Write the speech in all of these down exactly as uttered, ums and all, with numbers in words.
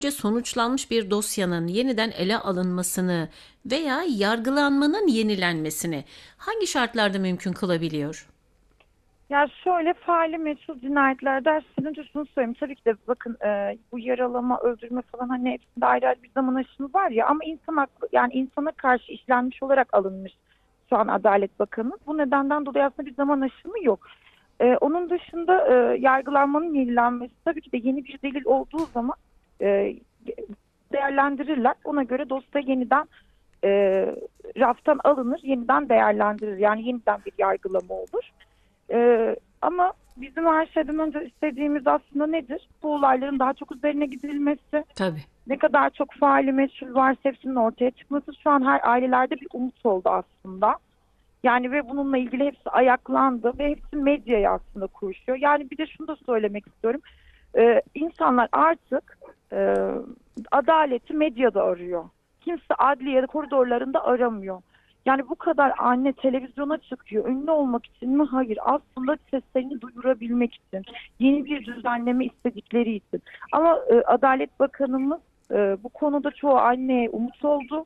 önce sonuçlanmış bir dosyanın yeniden ele alınmasını veya yargılanmanın yenilenmesini hangi şartlarda mümkün kılabiliyor? Ya şöyle faili meçhul cinayetler dersinin önce şunu söyleyeyim. Tabii ki de bakın e, bu yaralama, öldürme falan hani hepsinde ayrı ayrı bir zaman aşımı var ya ama insan haklı, yani insana karşı işlenmiş olarak alınmış şu an Adalet Bakanı. Bu nedenden dolayı aslında bir zaman aşımı yok. E, onun dışında e, yargılanmanın yenilenmesi tabii ki de yeni bir delil olduğu zaman e, değerlendirirler. Ona göre dosya yeniden e, raftan alınır, yeniden değerlendirilir. Yani yeniden bir yargılama olur. Ee, ama bizim her şeyden önce istediğimiz aslında nedir? Bu olayların daha çok üzerine gidilmesi, Tabii. ne kadar çok faili meçhul varsa hepsinin ortaya çıkması şu an her ailelerde bir umut oldu aslında. Yani ve bununla ilgili hepsi ayaklandı ve hepsi medyaya aslında koşuyor. Yani bir de şunu da söylemek istiyorum. Ee, insanlar artık e, adaleti medyada arıyor. Kimse adliye koridorlarında aramıyor. Yani bu kadar anne televizyona çıkıyor. Ünlü olmak için mi? Hayır. Aslında seslerini duyurabilmek için. Yeni bir düzenleme istedikleri için. Ama e, Adalet Bakanımız e, bu konuda çoğu anneye umut oldu.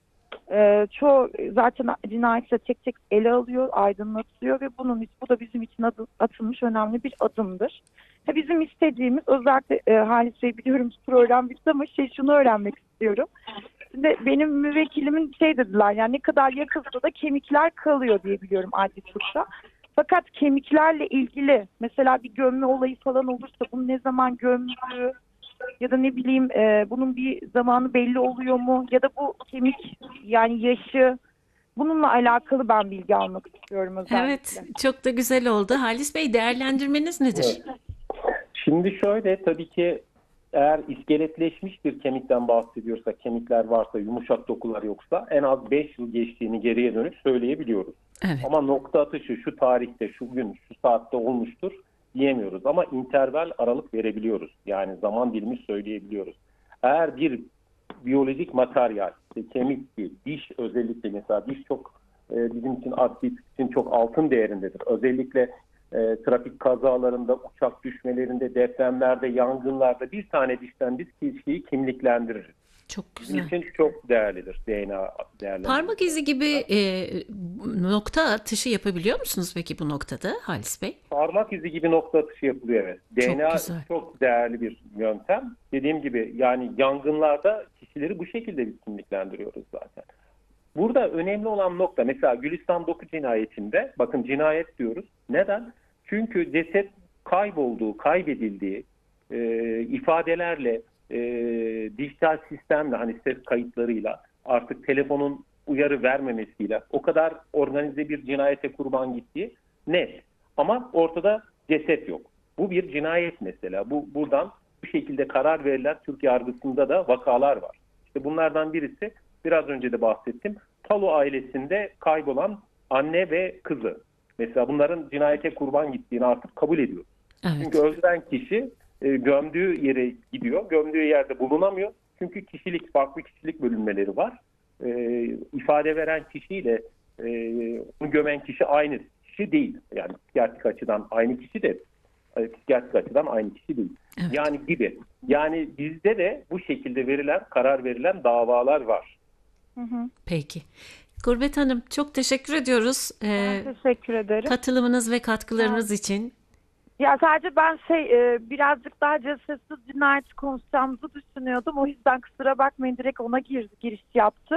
E, çoğu zaten cinayeti tek tek ele alıyor, aydınlatıyor ve bunun bu da bizim için adı, atılmış önemli bir adımdır. Ha, bizim istediğimiz özellikle e, Halis Bey biliyorum program bitti ama şey şunu öğrenmek istiyorum. Şimdi benim müvekkilimin şey dediler yani ne kadar yakılsa da kemikler kalıyor diye biliyorum adli tıpta. Fakat kemiklerle ilgili mesela bir gömme olayı falan olursa bunu ne zaman gömdüğü ya da ne bileyim e, bunun bir zamanı belli oluyor mu ya da bu kemik yani yaşı bununla alakalı ben bilgi almak istiyorum Evet, özellikle. çok da güzel oldu. Halis Bey, değerlendirmeniz nedir? Evet. Şimdi şöyle tabii ki eğer iskeletleşmiş bir kemikten bahsediyorsak, kemikler varsa, yumuşak dokular yoksa en az beş yıl geçtiğini geriye dönüp söyleyebiliyoruz. Evet, Ama nokta atışı şu tarihte, şu gün, şu saatte olmuştur diyemiyoruz. Ama interval aralık verebiliyoruz. Yani zaman dilimi söyleyebiliyoruz. Eğer bir biyolojik materyal, işte kemik, diş özellikle mesela diş çok e, bizim için adli için çok altın değerindedir. Özellikle e, trafik kazalarında, uçak düşmelerinde, depremlerde, yangınlarda bir tane dişten biz kişiyi kimliklendiririz. çok Bizim güzel. için çok değerlidir D N A Parmak değerlendirmesi izi gibi açısından. e, nokta atışı yapabiliyor musunuz peki bu noktada Halis Bey? Parmak izi gibi nokta atışı yapılıyor, evet. Çok D N A güzel. çok değerli bir yöntem. Dediğim gibi yani yangınlarda kişileri bu şekilde biz kimliklendiriyoruz zaten. Burada önemli olan nokta mesela Gülistan Doku cinayetinde bakın cinayet diyoruz. Neden? Çünkü ceset kaybolduğu, kaybedildiği e, ifadelerle, e, dijital sistemle hani ses kayıtlarıyla artık telefonun uyarı vermemesiyle o kadar organize bir cinayete kurban gittiği net. Ama ortada ceset yok. Bu bir cinayet mesela. Bu buradan bu şekilde karar verilen Türk yargısında da vakalar var. İşte bunlardan birisi biraz önce de bahsettim. Palu ailesinde kaybolan anne ve kızı. Mesela bunların cinayete kurban gittiğini artık kabul ediyor. Çünkü Evet, öldüren kişi e, gömdüğü yere gidiyor. Gömdüğü yerde bulunamıyor. Çünkü kişilik, farklı kişilik bölünmeleri var. E, ifade veren kişiyle e, onu gömen kişi aynı kişi değil. Yani psikiyatrik açıdan aynı kişi de e, psikiyatrik açıdan aynı kişi değil. evet. Yani gibi. Yani bizde de bu şekilde verilen, karar verilen davalar var. Hı hı. Peki. Gurbet Hanım, çok teşekkür ediyoruz Ben e, teşekkür ederim. katılımınız ve Ha. katkılarınız için. Ya sadece ben şey e, birazcık daha cesaretsiz cinayet konuşacağımızı düşünüyordum. O yüzden kusura bakmayın direkt ona gir, giriş yaptım.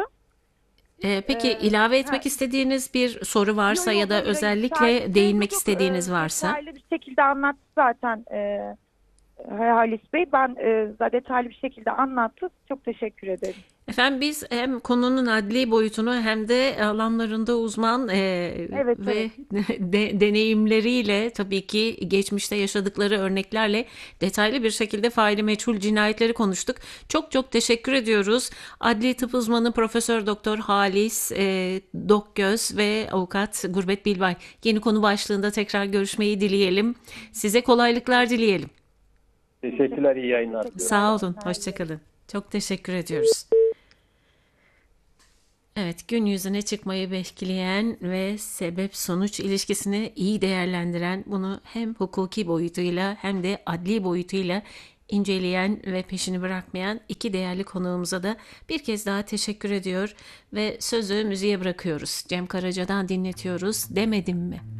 E, E, peki ilave ha. etmek istediğiniz bir soru Yo varsa yo ya da hayır hayır. özellikle Sadece değinmek çok çok e, istediğiniz varsa. detaylı bir şekilde anlattı zaten e, Halis Bey. Ben e, zaten detaylı bir şekilde anlattı. Çok teşekkür ederim. Efendim biz hem konunun adli boyutunu hem de alanlarında uzman e, Evet evet. ve de- deneyimleriyle tabii ki geçmişte yaşadıkları örneklerle detaylı bir şekilde faili meçhul cinayetleri konuştuk. Çok çok teşekkür ediyoruz. Adli tıp uzmanı Profesör Doktor Halis e, Dokgöz ve avukat Gurbet Bilbay. Yeni konu başlığında tekrar görüşmeyi dileyelim. Size kolaylıklar dileyelim. Teşekkürler, iyi yayınlar diliyorum. Teşekkürler. Sağ İyi olun, günler hoşça diliyorum. kalın. Çok teşekkür ediyoruz. Evet, gün yüzüne çıkmayı bekleyen ve sebep-sonuç ilişkisini iyi değerlendiren, bunu hem hukuki boyutuyla hem de adli boyutuyla inceleyen ve peşini bırakmayan iki değerli konuğumuza da bir kez daha teşekkür ediyor ve sözü müziğe bırakıyoruz. Cem Karaca'dan dinletiyoruz. Demedim mi?